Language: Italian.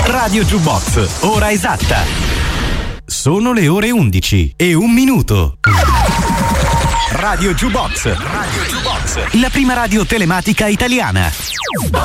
Radio Jukebox, ora esatta. Sono le ore 11:01. Radio Jukebox, la prima radio telematica italiana.